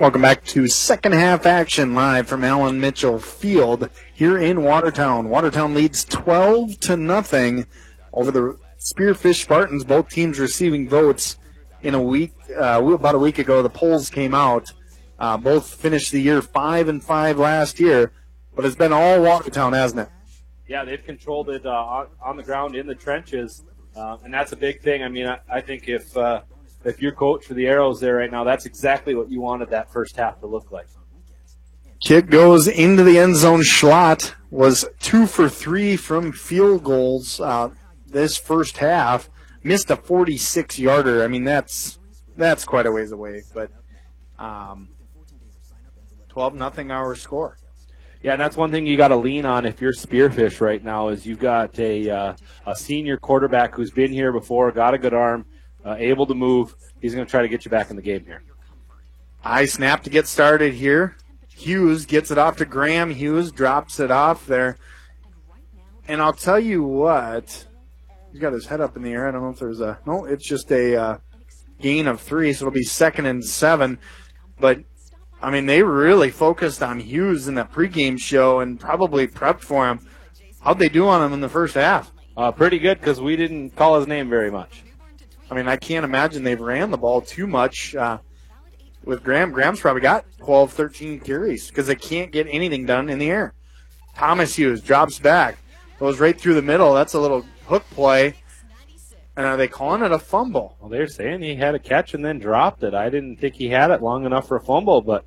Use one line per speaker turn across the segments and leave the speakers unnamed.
Welcome back to second half action live from Allen Mitchell Field here in Watertown. Watertown leads 12-0 over the Spearfish Spartans. Both teams receiving votes in a week. About a week ago, the polls came out. Both finished the year 5-5 last year, but it's been all Watertown, hasn't it?
Yeah, they've controlled it on the ground in the trenches, and that's a big thing. I mean, I think if you're coach for the Arrows there right now, that's exactly what you wanted that first half to look like.
Kick goes into the end zone. Schlott was 2 for 3 from field goals this first half. Missed a 46-yarder. I mean, that's quite a ways away. But 12-0 our score.
Yeah, and that's one thing you got to lean on if you're Spearfish right now is you've got a senior quarterback who's been here before, got a good arm, able to move. He's going to try to get you back in the game here.
High snap to get started here. Hughes gets it off to Graham. Hughes drops it off there. And I'll tell you what, he's got his head up in the air. I don't know if there's no, it's just a gain of 3, so it'll be 2nd and 7. But, I mean, they really focused on Hughes in the pregame show and probably prepped for him. How'd they do on him in the first half?
Pretty good because we didn't call his name very much.
I mean, I can't imagine they've ran the ball too much with Graham. Graham's probably got 12, 13 carries because they can't get anything done in the air. Thomas Hughes drops back, goes right through the middle. That's a little hook play. And are they calling it a fumble?
Well, they're saying he had a catch and then dropped it. I didn't think he had it long enough for a fumble, but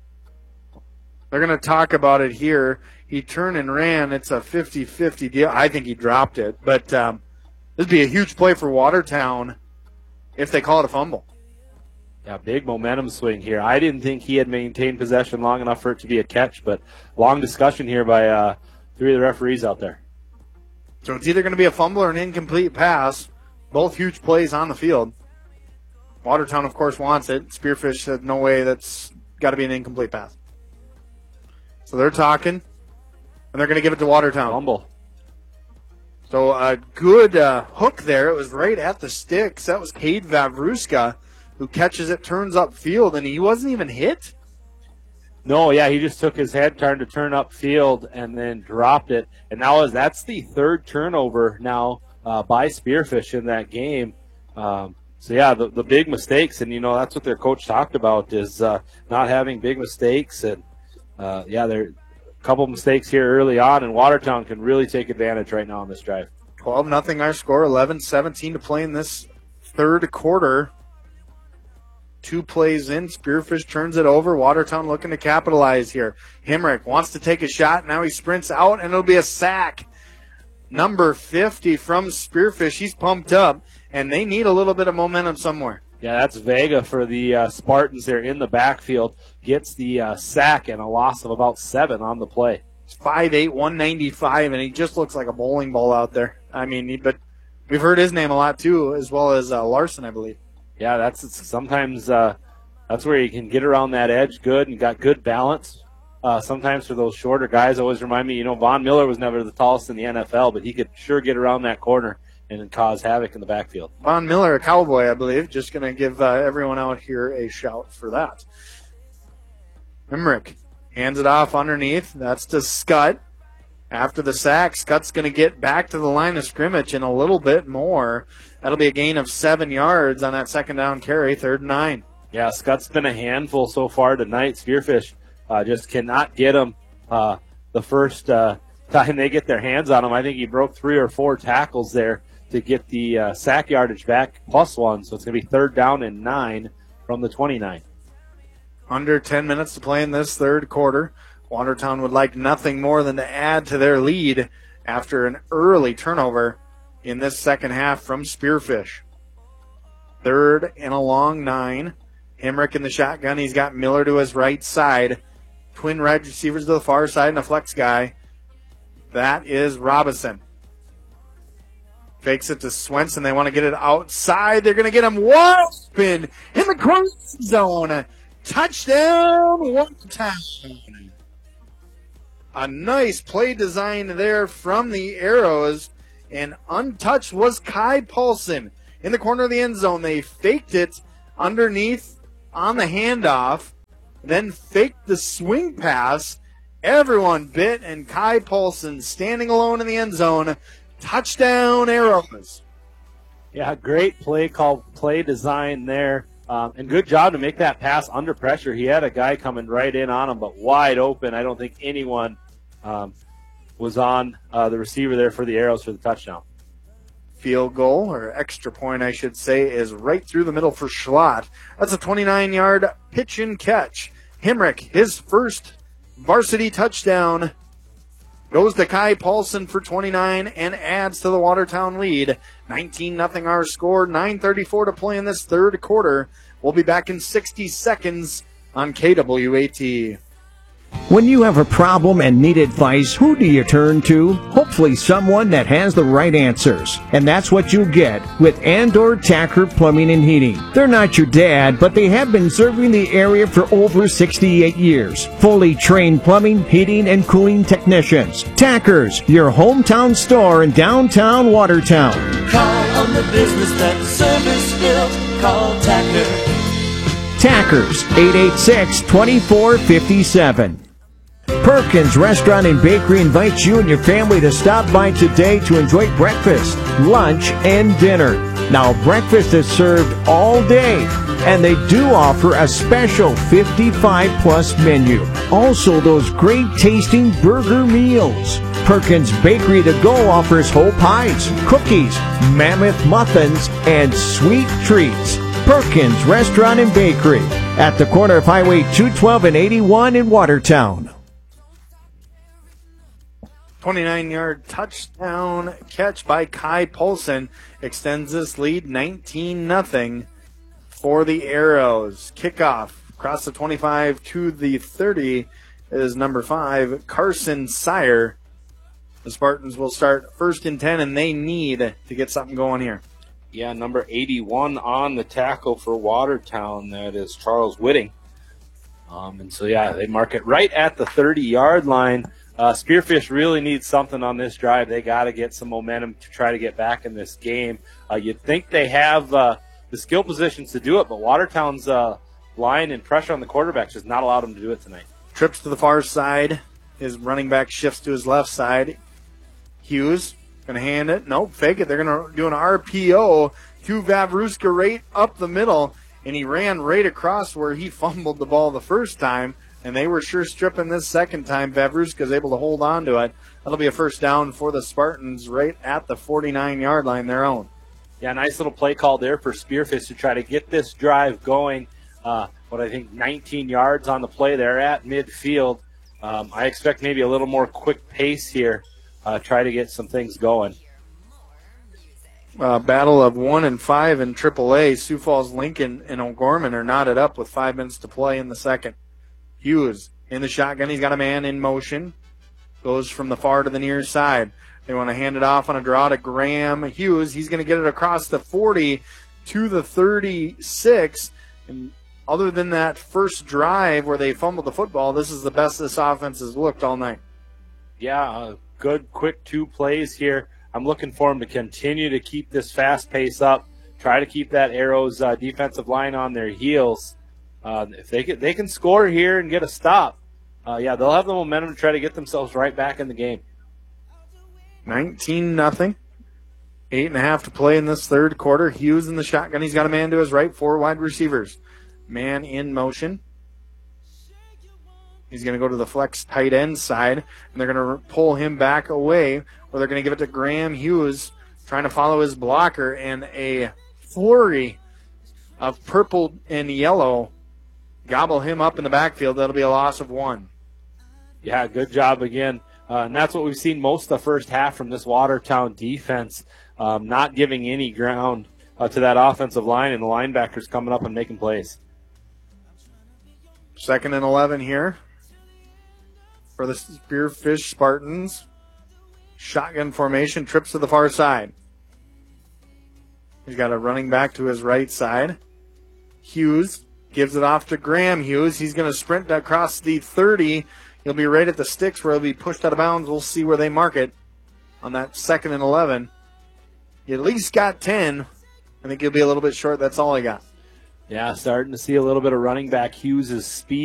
they're going to talk about it here. He turned and ran. It's a 50-50 deal. I think he dropped it. But this would be a huge play for Watertown if they call it a fumble.
Yeah, big momentum swing here. I didn't think he had maintained possession long enough for it to be a catch, but long discussion here by 3 of the referees out there.
So it's either going to be a fumble or an incomplete pass. Both huge plays on the field. Watertown, of course, wants it. Spearfish said, no way, that's got to be an incomplete pass. So they're talking, and they're going to give it to Watertown.
Fumble.
So a good hook there. It was right at the sticks. That was Cade Vavruska who catches it, turns upfield, and he wasn't even hit?
No, yeah, he just took his head, turned to turn upfield, and then dropped it. And now that's the 3rd turnover now by Spearfish in that game. So, yeah, the big mistakes, and, that's what their coach talked about is not having big mistakes. And, yeah, there couple mistakes here early on, and Watertown can really take advantage right now on this drive.
12-0 our score, 11-17 to play in this third quarter. 2 plays in, Spearfish turns it over. Watertown looking to capitalize here. Hemrick wants to take a shot. Now he sprints out, and it'll be a sack. Number 50 from Spearfish. He's pumped up, and they need a little bit of momentum somewhere.
Yeah, that's Vega for the Spartans there in the backfield. Gets the sack and a loss of about 7 on the play.
It's 5'8", 195, and he just looks like a bowling ball out there. I mean, but we've heard his name a lot too, as well as Larson, I believe.
Yeah, that's sometimes that's where you can get around that edge good and got good balance. Sometimes for those shorter guys, always remind me, Von Miller was never the tallest in the NFL, but he could sure get around that corner and cause havoc in the backfield.
Von Miller, a Cowboy, I believe. Just going to give everyone out here a shout for that. Hemrick hands it off underneath. That's to Scott. After the sack, Scott's going to get back to the line of scrimmage and a little bit more. That'll be a gain of 7 yards on that second down carry, 3rd and 9.
Yeah, Scott's been a handful so far tonight. Spearfish just cannot get him the first time they get their hands on him. I think he broke 3 or 4 tackles there to get the sack yardage back +1. So it's going to be 3rd down and 9 from the 29.
Under 10 minutes to play in this third quarter. Watertown would like nothing more than to add to their lead after an early turnover in this second half from Spearfish. 3rd and a long 9. Hemrick in the shotgun. He's got Miller to his right side. Twin wide receivers to the far side and a flex guy. That is Robinson. Fakes it to Swenson. They want to get it outside. They're going to get him wide open in the corner zone. Touchdown, Watertown. A nice play design there from the Arrows. And untouched was Kai Paulson in the corner of the end zone. They faked it underneath on the handoff. then faked the swing pass. Everyone bit, and Kai Paulson standing alone in the end zone. Touchdown, Arrows.
Yeah, great play design there. And good job to make that pass under pressure. He had a guy coming right in on him, but wide open. I don't think anyone was on the receiver there for the Arrows for the touchdown.
Field goal, or extra point, I should say, is right through the middle for Schlott. That's a 29-yard pitch and catch. Hemrick, his first varsity touchdown, goes to Kai Paulson for 29 and adds to the Watertown lead. 19-0 our score, 9:34 to play in this third quarter. We'll be back in 60 seconds on KWAT.
When you have a problem and need advice, who do you turn to? Hopefully someone that has the right answers. And that's what you get with Andor Tacker Plumbing and Heating. They're not your dad, but they have been serving the area for over 68 years. Fully trained plumbing, heating, and cooling technicians. Tacker's, your hometown store in downtown Watertown.
Call on the business that's service built. Call Tacker.
Tacker's, 886-2457. Perkins Restaurant and Bakery invites you and your family to stop by today to enjoy breakfast, lunch, and dinner. Now, breakfast is served all day, and they do offer a special 55-plus menu. Also, those great-tasting burger meals. Perkins Bakery to Go offers whole pies, cookies, mammoth muffins, and sweet treats. Perkins Restaurant and Bakery at the corner of Highway 212 and 81 in Watertown.
29-yard touchdown catch by Kai Paulson extends this lead 19-0 for the Arrows. Kickoff across the 25 to the 30 is number 5, Carson Sire. The Spartans will start 1st and 10, and they need to get something going here.
Yeah, number 81 on the tackle for Watertown. That is Charles Whitting. And so, yeah, they mark it right at the 30-yard line. Spearfish really needs something on this drive. They got to get some momentum to try to get back in this game. You'd think they have the skill positions to do it, but Watertown's line and pressure on the quarterback just not allowed them to do it tonight.
Trips to the far side. His running back shifts to his left side. Hughes going to hand it. Nope, fake it. They're going to do an RPO to Vavruska right up the middle, and he ran right across where he fumbled the ball the first time. And they were sure stripping this second time. Vavruska is able to hold on to it. That'll be a first down for the Spartans right at the 49-yard line, their own.
Yeah, nice little play call there for Spearfish to try to get this drive going. I think 19 yards on the play there at midfield. I expect maybe a little more quick pace here. Try to get some things going.
Battle of 1 and 5 in AAA. Sioux Falls, Lincoln, and O'Gorman are knotted up with 5 minutes to play in the second. Hughes in the shotgun. He's got a man in motion. Goes from the far to the near side. They want to hand it off on a draw to Graham Hughes. He's going to get it across the 40 to the 36. And other than that first drive where they fumbled the football, this is the best this offense has looked all night.
Yeah, good, quick 2 plays here. I'm looking for them to continue to keep this fast pace up. Try to keep that Arrows defensive line on their heels. If they can score here and get a stop, they'll have the momentum to try to get themselves right back in the game.
19-0. 8.5 to play in this third quarter. Hughes in the shotgun. He's got a man to his right, 4 wide receivers. Man in motion. He's going to go to the flex tight end side, and they're going to pull him back away, or they're going to give it to Graham Hughes, trying to follow his blocker, and a flurry of purple and yellow gobble him up in the backfield. That'll be a loss of 1.
Yeah, good job again. And that's what we've seen most of the first half from this Watertown defense, not giving any ground to that offensive line, and the linebackers coming up and making plays.
2nd and 11 here for the Spearfish Spartans. Shotgun formation, trips to the far side. He's got a running back to his right side. Hughes gives it off to Graham Hughes. He's going to sprint across the 30. He'll be right at the sticks where he'll be pushed out of bounds. We'll see where they mark it on that 2nd and 11. He at least got 10. I think he'll be a little bit short. That's all he got.
Yeah, starting to see a little bit of running back Hughes' speed.